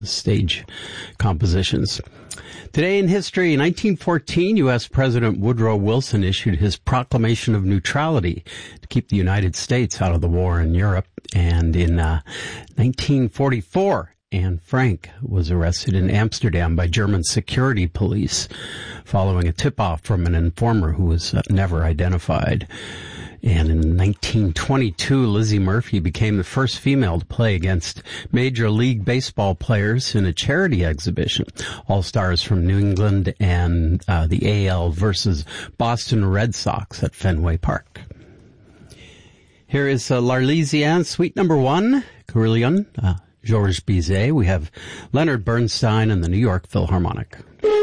stage compositions. Today in history, in 1914, U.S. President Woodrow Wilson issued his Proclamation of Neutrality to keep the United States out of the war in Europe. And in 1944, Anne Frank was arrested in Amsterdam by German security police following a tip-off from an informer who was never identified. And in 1922, Lizzie Murphy became the first female to play against Major League Baseball players in a charity exhibition. All-Stars from New England and the AL versus Boston Red Sox at Fenway Park. Here is L'Arlésienne, Suite Number 1, Carillon, Georges Bizet. We have Leonard Bernstein and the New York Philharmonic.